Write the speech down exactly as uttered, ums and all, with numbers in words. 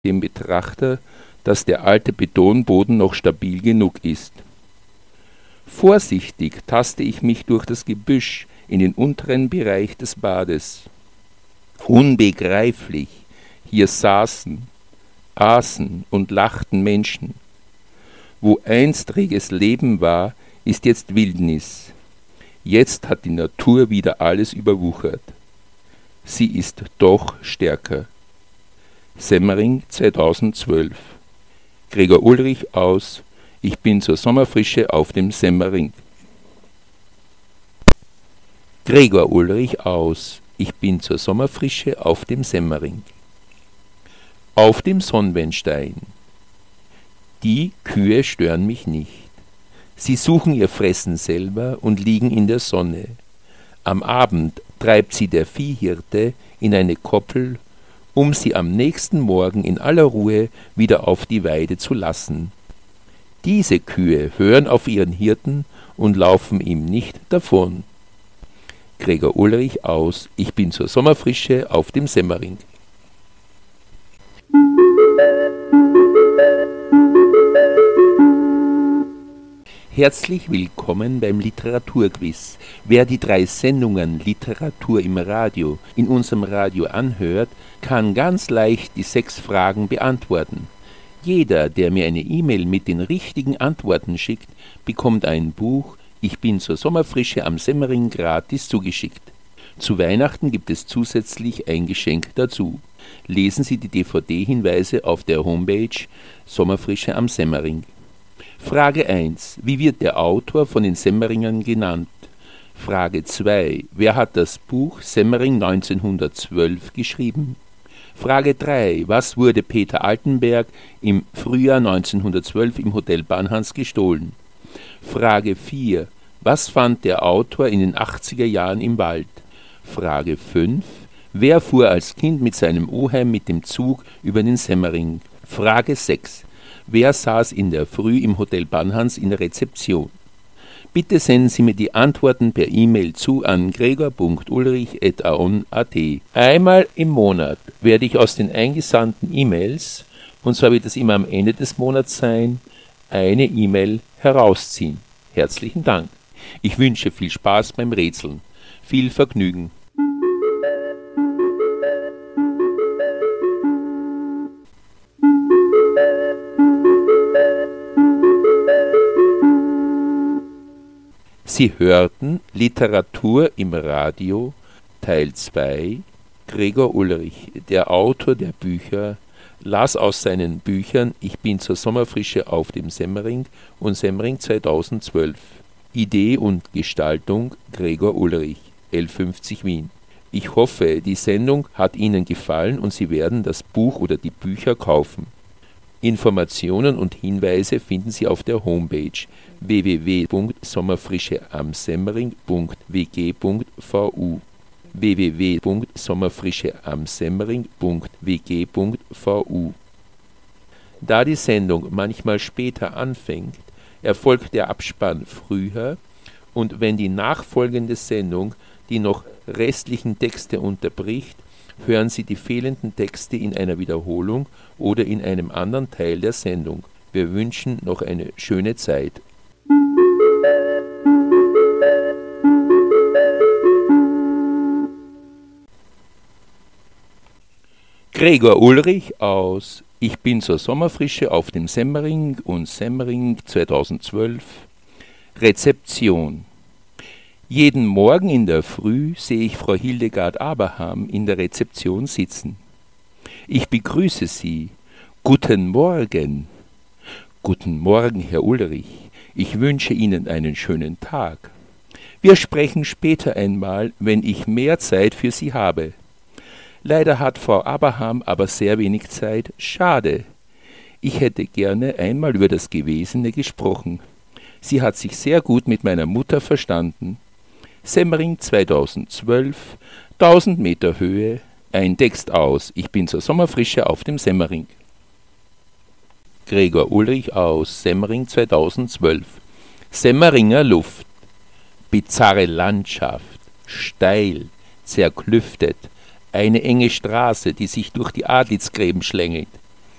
dem Betrachter, dass der alte Betonboden noch stabil genug ist. Vorsichtig taste ich mich durch das Gebüsch in den unteren Bereich des Bades. Unbegreiflich, hier saßen, aßen und lachten Menschen. Wo einst reges Leben war, ist jetzt Wildnis. Jetzt hat die Natur wieder alles überwuchert. Sie ist doch stärker. Semmering zweitausendzwölf. Gregor Ulrich aus Ich bin zur Sommerfrische auf dem Semmering. Gregor Ulrich aus Ich bin zur Sommerfrische auf dem Semmering. Auf dem Sonnwendstein. Die Kühe stören mich nicht. Sie suchen ihr Fressen selber und liegen in der Sonne. Am Abend treibt sie der Viehhirte in eine Koppel, um sie am nächsten Morgen in aller Ruhe wieder auf die Weide zu lassen. Diese Kühe hören auf ihren Hirten und laufen ihm nicht davon. Gregor Ulrich aus Ich bin zur Sommerfrische auf dem Semmering. Herzlich willkommen beim Literaturquiz. Wer die drei Sendungen Literatur im Radio in unserem Radio anhört, kann ganz leicht die sechs Fragen beantworten. Jeder, der mir eine E-Mail mit den richtigen Antworten schickt, bekommt ein Buch Ich bin zur Sommerfrische am Semmering gratis zugeschickt. Zu Weihnachten gibt es zusätzlich ein Geschenk dazu. Lesen Sie die D V D-Hinweise auf der Homepage Sommerfrische am Semmering. Frage eins. Wie wird der Autor von den Semmeringern genannt? Frage zwei. Wer hat das Buch Semmering neunzehnhundertzwölf geschrieben? Frage drei. Was wurde Peter Altenberg im Frühjahr neunzehnhundertzwölf im Hotel Banhans gestohlen? Frage vier. Was fand der Autor in den achtziger Jahren im Wald? Frage fünf. Wer fuhr als Kind mit seinem Oheim mit dem Zug über den Semmering? Frage sechs. Wer saß in der Früh im Hotel Banhans in der Rezeption? Bitte senden Sie mir die Antworten per E-Mail zu an gregor punkt ulrich at aon punkt at. Einmal im Monat werde ich aus den eingesandten E-Mails, und zwar wird es immer am Ende des Monats sein, eine E-Mail herausziehen. Herzlichen Dank. Ich wünsche viel Spaß beim Rätseln. Viel Vergnügen. Sie hörten Literatur im Radio, Teil zwei, Gregor Ulrich, der Autor der Bücher, las aus seinen Büchern Ich bin zur Sommerfrische auf dem Semmering und Semmering zweitausendzwölf. Idee und Gestaltung Gregor Ulrich, L fünfzig Wien. Ich hoffe, die Sendung hat Ihnen gefallen und Sie werden das Buch oder die Bücher kaufen. Informationen und Hinweise finden Sie auf der Homepage w w w punkt sommerfrischeamsemmering punkt w g punkt v u w w w punkt sommerfrischeamsemmering punkt w g punkt v u. Da die Sendung manchmal später anfängt, erfolgt der Abspann früher, und wenn die nachfolgende Sendung die noch restlichen Texte unterbricht, hören Sie die fehlenden Texte in einer Wiederholung oder in einem anderen Teil der Sendung. Wir wünschen noch eine schöne Zeit. Gregor Ulrich aus Ich bin zur Sommerfrische auf dem Semmering und Semmering zweitausendzwölf. Rezeption. Jeden Morgen in der Früh sehe ich Frau Hildegard Abraham in der Rezeption sitzen. Ich begrüße Sie. Guten Morgen. Guten Morgen, Herr Ulrich. Ich wünsche Ihnen einen schönen Tag. Wir sprechen später einmal, wenn ich mehr Zeit für Sie habe. Leider hat Frau Abraham aber sehr wenig Zeit. Schade. Ich hätte gerne einmal über das Gewesene gesprochen. Sie hat sich sehr gut mit meiner Mutter verstanden. Semmering zweitausendzwölf, tausend Meter Höhe, ein Text aus Ich bin zur Sommerfrische auf dem Semmering. Gregor Ulrich aus Semmering zweitausendzwölf. Semmeringer Luft. Bizarre Landschaft, steil, zerklüftet, eine enge Straße, die sich durch die Adlitzgräben schlängelt.